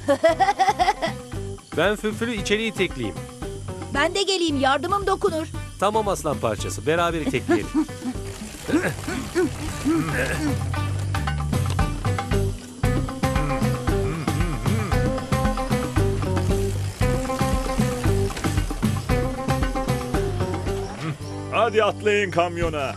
Ben fülfülü içeri itekleyeyim. Ben de geleyim, yardımım dokunur. Tamam aslan parçası, beraber itekleyelim. Hadi atlayın kamyona.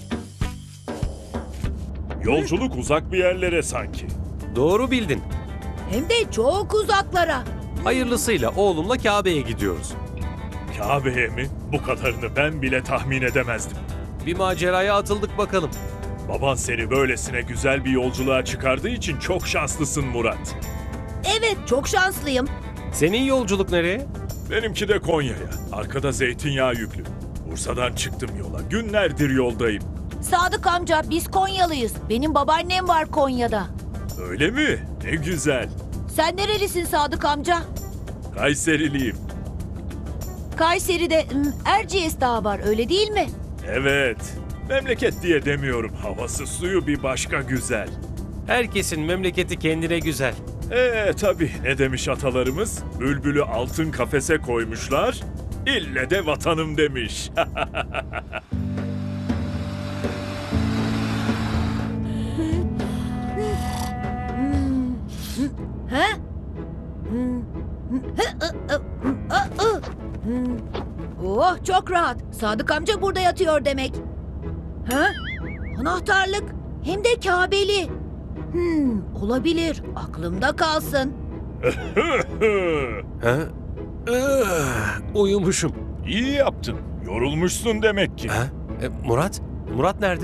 Yolculuk uzak bir yerlere sanki. Doğru bildin. Hem de çok uzaklara. Hayırlısıyla oğlumla Kabe'ye gidiyoruz. Kabe'ye mi? Bu kadarını ben bile tahmin edemezdim. Bir maceraya atıldık bakalım. Baban seni böylesine güzel bir yolculuğa çıkardığı için çok şanslısın Murat. Evet, çok şanslıyım. Senin yolculuk nereye? Benimki de Konya'ya. Arkada zeytinyağı yüklü. Bursa'dan çıktım yola. Günlerdir yoldayım. Sadık amca, biz Konyalıyız. Benim babaannem var Konya'da. Öyle mi? Ne güzel. Sen nerelisin Sadık amca? Kayseriliyim. Kayseri'de Erciyes Dağı var, öyle değil mi? Evet. Memleket diye demiyorum. Havası suyu bir başka güzel. Herkesin memleketi kendine güzel. Tabii ne demiş atalarımız? Bülbülü altın kafese koymuşlar. İlle de vatanım demiş. He? Oh, çok rahat. Sadık amca burada yatıyor demek. Ha? Anahtarlık. Hem de Kabeli. Olabilir. Aklımda kalsın. Ha? Uyumuşum. İyi yaptın. Yorulmuşsun demek ki. Ha? Murat? Murat nerede?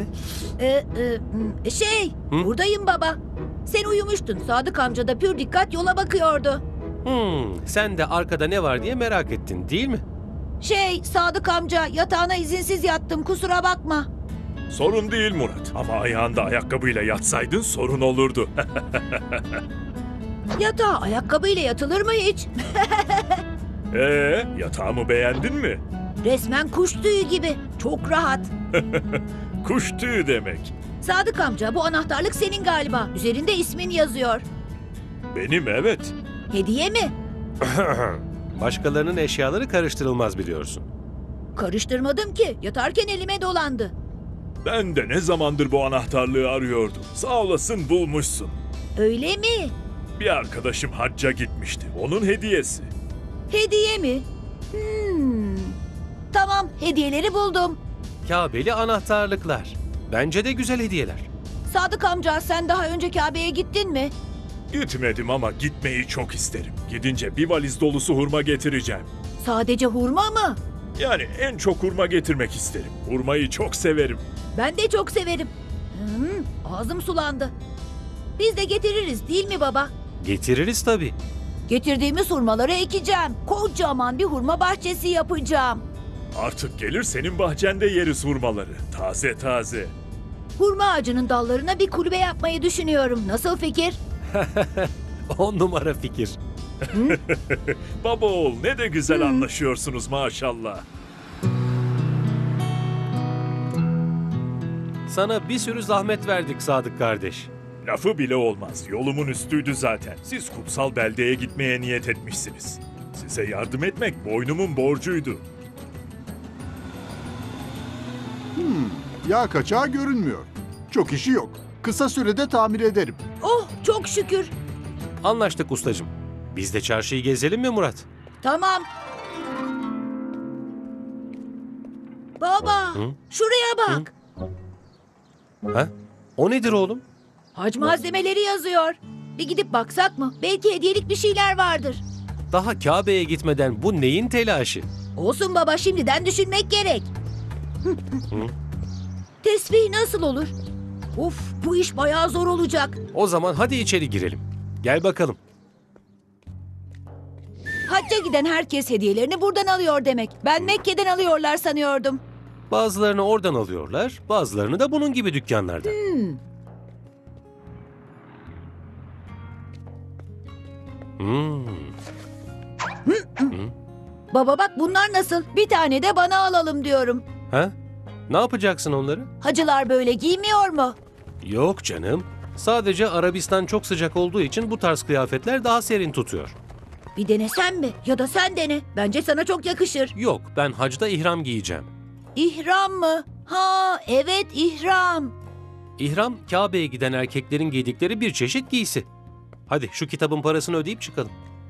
Buradayım baba. Sen uyumuştun. Sadık amca da pür dikkat yola bakıyordu. Sen de arkada ne var diye merak ettin değil mi? Sadık amca, yatağına izinsiz yattım, kusura bakma. Sorun değil Murat. Ama ayağında ayakkabıyla yatsaydın sorun olurdu. Yatağa ayakkabıyla yatılır mı hiç? Yatağımı beğendin mi? Resmen kuş tüyü gibi. Çok rahat. Kuş tüyü demek. Sadık amca, bu anahtarlık senin galiba. Üzerinde ismin yazıyor. Benim evet. Hediye mi? Başkalarının eşyaları karıştırılmaz biliyorsun. Karıştırmadım ki. Yatarken elime dolandı. Ben de ne zamandır bu anahtarlığı arıyordum. Sağ olasın bulmuşsun. Öyle mi? Bir arkadaşım hacca gitmişti. Onun hediyesi. Hediye mi? Tamam, hediyeleri buldum. Kabeli anahtarlıklar. Bence de güzel hediyeler. Sadık amca, sen daha önce Kabe'ye gittin mi? Gitmedim ama gitmeyi çok isterim. Gidince bir valiz dolusu hurma getireceğim. Sadece hurma mı? Yani en çok hurma getirmek isterim. Hurmayı çok severim. Ben de çok severim. Ağzım sulandı. Biz de getiririz değil mi baba? Getiririz tabii. Getirdiğimiz hurmaları ekeceğim. Kocaman bir hurma bahçesi yapacağım. Artık gelir senin bahçende yeriz hurmaları. Taze taze. Hurma ağacının dallarına bir kulübe yapmayı düşünüyorum. Nasıl fikir? 10 numara fikir. Baba oğul ne de güzel anlaşıyorsunuz maşallah. Sana bir sürü zahmet verdik Sadık kardeş. Lafı bile olmaz. Yolumun üstüydü zaten. Siz kutsal beldeye gitmeye niyet etmişsiniz. Size yardım etmek boynumun borcuydu. Yağ kaçağı görünmüyor. Çok işi yok. Kısa sürede tamir ederim. Oh, çok şükür. Anlaştık ustacığım. Biz de çarşıyı gezelim mi Murat? Tamam. Baba, şuraya bak. Ha? O nedir oğlum? Hac malzemeleri yazıyor. Bir gidip baksak mı? Belki hediyelik bir şeyler vardır. Daha Kabe'ye gitmeden bu neyin telaşı? Olsun baba, şimdiden düşünmek gerek. Tesbih nasıl olur? Of, bu iş bayağı zor olacak. O zaman hadi içeri girelim. Gel bakalım. Hacca giden herkes hediyelerini buradan alıyor demek. Ben Mekke'den alıyorlar sanıyordum. Bazılarını oradan alıyorlar, bazılarını da bunun gibi dükkanlardan. Baba bak, bunlar nasıl? Bir tane de bana alalım diyorum. Ha? Ne yapacaksın onları? Hacılar böyle giymiyor mu? Yok canım. Sadece Arabistan çok sıcak olduğu için bu tarz kıyafetler daha serin tutuyor. Bir denesem mi? Ya da sen dene. Bence sana çok yakışır. Yok, ben hacda ihram giyeceğim. İhram mı? Ha, evet ihram. İhram, Kabe'ye giden erkeklerin giydikleri bir çeşit giysi. Hadi şu kitabın parasını ödeyip çıkalım.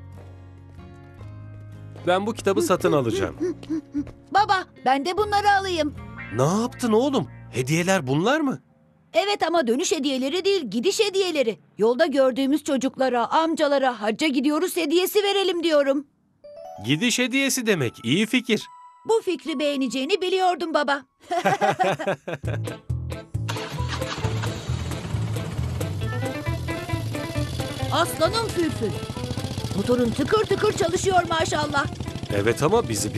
Ben bu kitabı satın alacağım. Baba, ben de bunları alayım. Ne yaptın oğlum? Hediyeler bunlar mı? Evet ama dönüş hediyeleri değil, gidiş hediyeleri. Yolda gördüğümüz çocuklara, amcalara hacca gidiyoruz hediyesi verelim diyorum. Gidiş hediyesi demek. İyi fikir. Bu fikri beğeneceğini biliyordum baba. Aslanım Fülfül. Motorun tıkır tıkır çalışıyor maşallah. Evet ama bizi